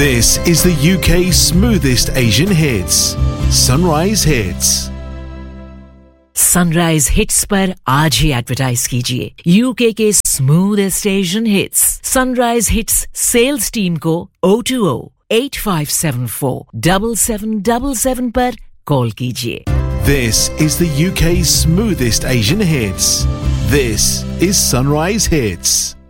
This is the UK's smoothest Asian hits. Sunrise Hits. Sunrise hits पर आज ही advertise कीजिए UK के smoothest Asian hits sunrise hits sales team को 020-8574-7777 पर call कीजिए. This is the UK's smoothest Asian hits. This is Sunrise Hits.